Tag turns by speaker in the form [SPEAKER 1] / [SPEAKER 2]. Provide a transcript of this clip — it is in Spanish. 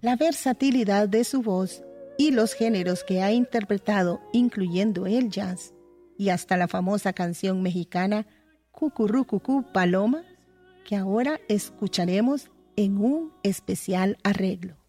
[SPEAKER 1] la versatilidad de su voz y los géneros que ha interpretado, incluyendo el jazz, y hasta la famosa canción mexicana Cucurrucucú Paloma, que ahora escucharemos en un especial arreglo.